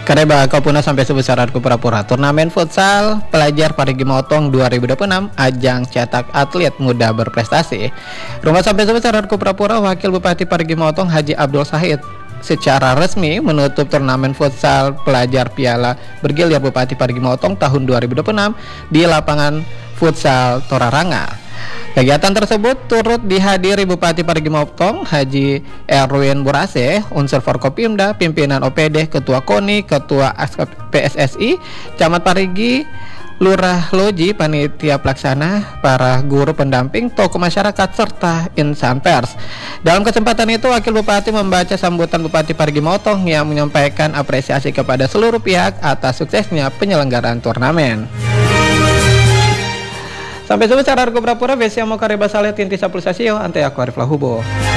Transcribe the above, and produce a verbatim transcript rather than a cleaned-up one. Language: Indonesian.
Kareba Kapuna sampai sebesar ku pura-pura turnamen futsal pelajar Parigi Motong dua ribu dua puluh enam ajang cetak atlet muda berprestasi. Rumah sampai sebesar ku pura-pura Wakil Bupati Parigi Motong Haji Abdul Sahid secara resmi menutup turnamen futsal pelajar Piala Bergilir Bupati Parigi Motong tahun dua ribu dua puluh enam di lapangan futsal Toraranga. Kegiatan tersebut turut dihadiri Bupati Parigi Motong Haji Erwin Burase, unsur Forkopimda, pimpinan O P D, Ketua KONI, Ketua P S S I, Camat Parigi, Lurah Loji, panitia pelaksana, para guru pendamping, tokoh masyarakat, serta insan pers. Dalam kesempatan itu, Wakil Bupati membaca sambutan Bupati Parigi Motong yang menyampaikan apresiasi kepada seluruh pihak atas suksesnya penyelenggaraan turnamen. Sampai jumpa cara argo berapura Vesia mau kareba salet tinti sapulsasio ante aku Arif Lahubo.